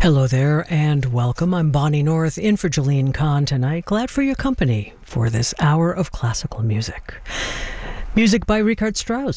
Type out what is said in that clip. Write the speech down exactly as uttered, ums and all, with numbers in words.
Hello there and welcome. I'm Bonnie North in for Jolene Kahn tonight. Glad for your company for this hour of classical music. Music by Richard Strauss.